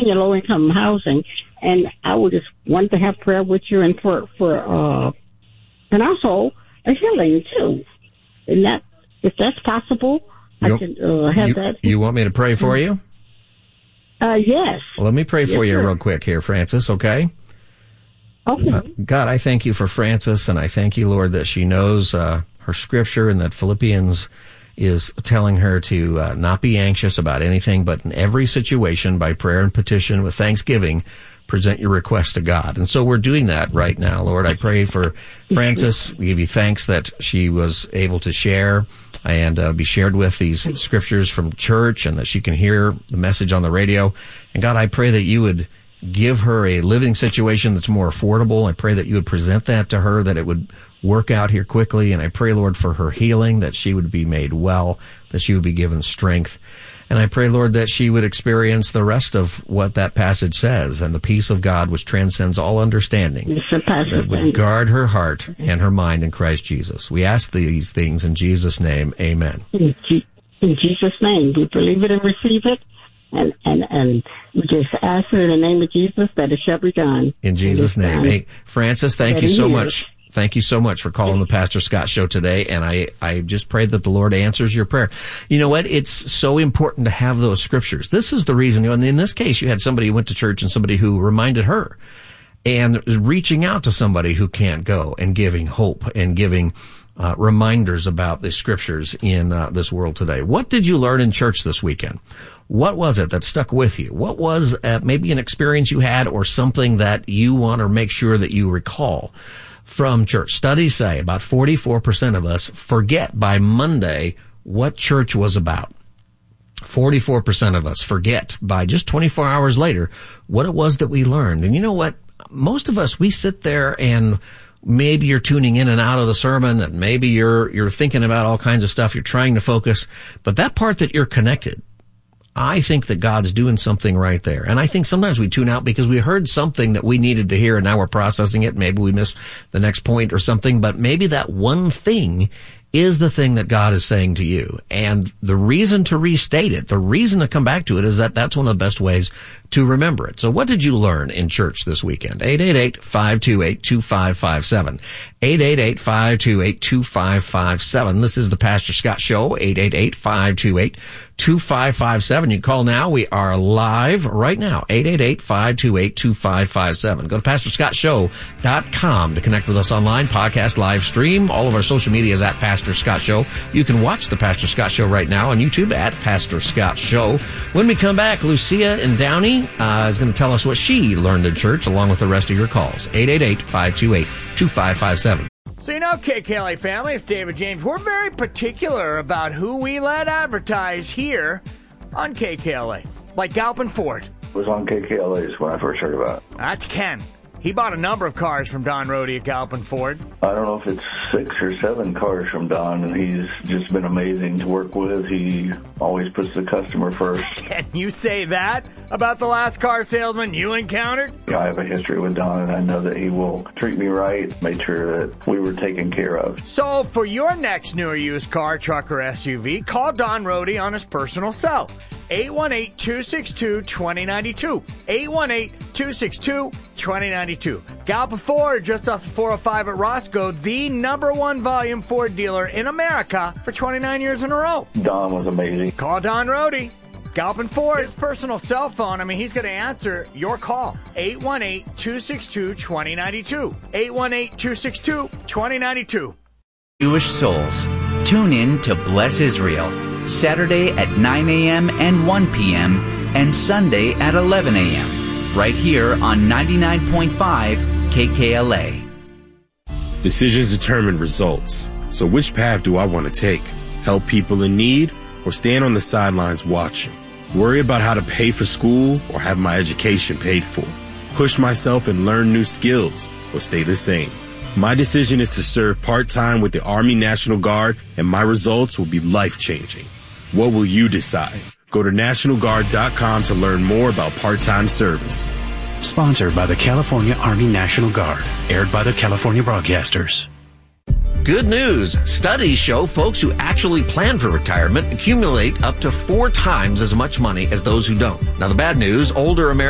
senior low-income housing, and I would just want to have prayer with you and and also a healing too. And that, if that's possible, I can have that. You want me to pray for you? Yes. Well, let me pray for you real quick here, Frances, okay? Okay. God, I thank you for Frances, and I thank you, Lord, that she knows her scripture and that Philippians is telling her to not be anxious about anything, but in every situation, by prayer and petition with thanksgiving, present your request to God. And so we're doing that right now, Lord. I pray for Frances. We give you thanks that she was able to share and be shared with these scriptures from church, and that she can hear the message on the radio. And God, I pray that you would give her a living situation that's more affordable. I pray that you would present that to her, that it would work out here quickly. And I pray, Lord, for her healing, that she would be made well, that she would be given strength. And I pray, Lord, that she would experience the rest of what that passage says, and the peace of God which transcends all understanding, that would guard her heart and her mind in Christ Jesus. We ask these things in Jesus' name. Amen. In Jesus' name, we believe it and receive it. And we just ask in the name of Jesus that it shall be done. In Jesus' name. Hey, Frances, thank you so much. Thank you so much for calling the Pastor Scott Show today, and I just pray that the Lord answers your prayer. You know what? It's so important to have those scriptures. This is the reason, and in this case, you had somebody who went to church and somebody who reminded her, and reaching out to somebody who can't go and giving hope and giving reminders about the scriptures in this world today. What did you learn in church this weekend? What was it that stuck with you? What was maybe an experience you had, or something that you want to make sure that you recall from church? Studies say about 44% of us forget by Monday what church was about. 44% of us forget by just 24 hours later what it was that we learned. And you know what? Most of us, we sit there and maybe you're tuning in and out of the sermon, and maybe you're thinking about all kinds of stuff. You're trying to focus, but that part that you're connected, I think that God's doing something right there. And I think sometimes we tune out because we heard something that we needed to hear, and now we're processing it. Maybe we miss the next point or something, but maybe that one thing is the thing that God is saying to you. And the reason to restate it, the reason to come back to it, is that that's one of the best ways to remember it. So what did you learn in church this weekend? 888-528-2557. 888-528-2557. This is the Pastor Scott Show, 888-528-2557. You call now. We are live right now, 888-528-2557. Go to PastorScottShow.com to connect with us online, podcast, live stream. All of our social media is at Pastor Scott Show. You can watch the Pastor Scott Show right now on YouTube at Pastor Scott Show. When we come back, Lucia in Downey is going to tell us what she learned in church, along with the rest of your calls. 888-528-2557. So you know, KKLA family, it's David James. We're very particular about who we let advertise here on KKLA. Like Galpin Ford. It was on KKLA's when I first heard about it. That's Ken. He bought a number of cars from Don Rohde at Galpin Ford. I don't know if it's 6 or 7 cars from Don, and he's just been amazing to work with. He always puts the customer first. Can you say that about the last car salesman you encountered? I have a history with Don, and I know that he will treat me right, make sure that we were taken care of. So for your next new or used car, truck, or SUV, call Don Rohde on his personal cell. 818-262-2092. 818-262-2092. Galpin Ford, just off the 405 at Roscoe, the #1 volume Ford dealer in America for 29 years in a row. Don was amazing. Call Don Rohde. Galpin Ford, his personal cell phone. I mean, he's going to answer your call. 818-262-2092. 818-262-2092. Jewish souls, tune in to Bless Israel, Saturday at 9 a.m. and 1 p.m. and Sunday at 11 a.m. right here on 99.5 KKLA. Decisions determine results. So which path do I want to take? Help people in need or stand on the sidelines watching? Worry about how to pay for school or have my education paid for? Push myself and learn new skills or stay the same? My decision is to serve part-time with the Army National Guard, and my results will be life-changing. What will you decide? Go to NationalGuard.com to learn more about part-time service. Sponsored by the California Army National Guard. Aired by the California Broadcasters. Good news. Studies show folks who actually plan for retirement accumulate up to 4 times as much money as those who don't. Now, the bad news, older Americans